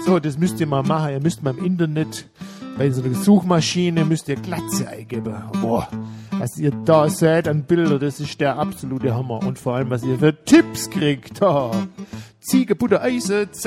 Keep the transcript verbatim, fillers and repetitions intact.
So, das müsst ihr mal machen. Ihr müsst mal im Internet bei so einer Suchmaschine müsst ihr Glatze eingeben. Boah, was ihr da seht an Bilder, das ist der absolute Hammer. Und vor allem, was ihr für Tipps kriegt. Oh. Ziege, Butter, Eise,